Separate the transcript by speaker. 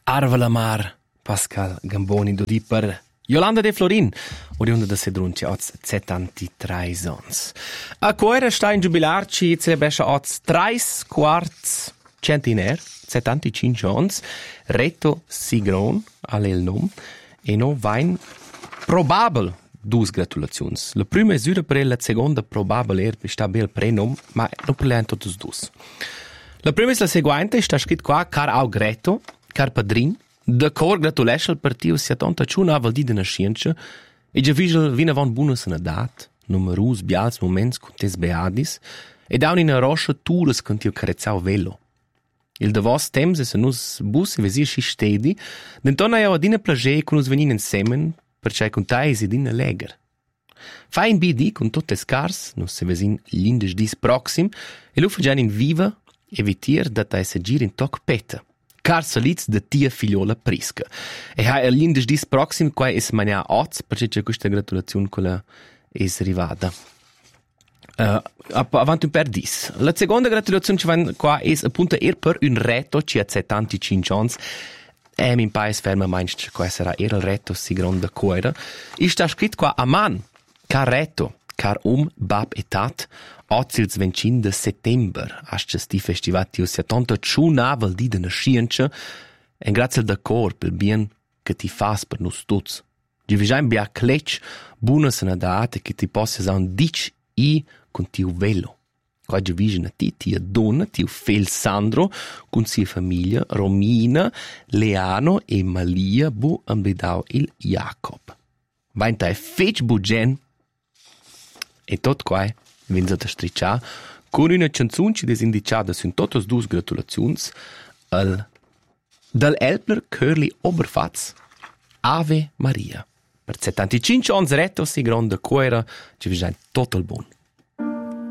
Speaker 1: Arva la mar, Pascal Gamboni, dodi per Jolanda de Florin, oriunda da Sedrunci, oz 73 ans. A quoera sta in giubilarci, celebrescia oz 3/4 centiner, 75 ans, Reto Sigron, all'el nom, e no vain probabel dus gratulazions. La prima è sura per la seconda probabel sta bel prenom, ma non parliamo totus dus. La prima è la seguente, sta scritto qua, car au Greto, car padrin, de cor gratulesce al partiu 71 aval di de nascienza, e già vigel vina von bunus in edat, numerus bials moments con tes beadis, e daun in a roscia turas con tiu carezzau velo. Il de vos temps es nus bus e vesir schi stedi, d'entona eo adina plage con us venin insemen, perciò contais ed leger. Fai in BD con totes cars, nus se vesin lindes dis proxim, e lu fagian in viva, evitir dat ai se gir in toc peta. Car saliz de tia figliola prisca. E hai lindes dis proxim, quai es mania oz, perciò c'è questa gratulazione quella es rivada. Avanti un per dis. La seconda gratulazione ci va qua es appunto per un reto, ci ha 75 ans, e min pais ferma meinst, qua sarà il reto si grande coera. I sta scritto qua a man, car reto, car bab etat, Ozils 25 de settember, asce sti festivati us 71 navel di de nascienza, en grazie al decor pel bien che ti fas per nus tuts. Gi visaim bia clec, bunas na date che ti possa un dic i con tiu velo. Qua gi visina ti, tia donna, tiu fel Sandro, con sia famiglia, Romina, Leano e Malia, bu ambidau il Jacob. Vainta e fec bugen, e tot quai, vins a striccià, con una canzun ci desindiciada sun totos dus gratulaziuns dal Elbler Curly Oberfatz Ave Maria. Per 75 ans retto si grande cuera ci visain tot il bon.